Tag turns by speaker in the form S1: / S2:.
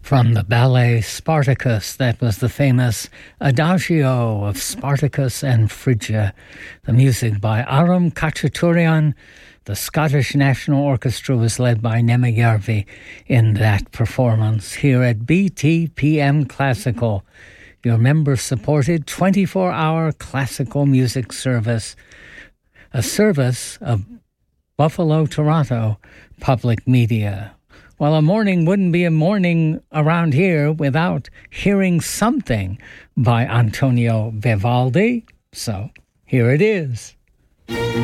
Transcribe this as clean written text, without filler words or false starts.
S1: From the ballet Spartacus, that was the famous Adagio of Spartacus and Phrygia. The music by Aram Khachaturian. The Scottish National Orchestra was led by Nemajärvi in that performance here at BTPM Classical, your member-supported 24-hour classical music service, a service of Buffalo, Toronto Public Media. Well, a morning wouldn't be a morning around here without hearing something by Antonio Vivaldi, so here it is.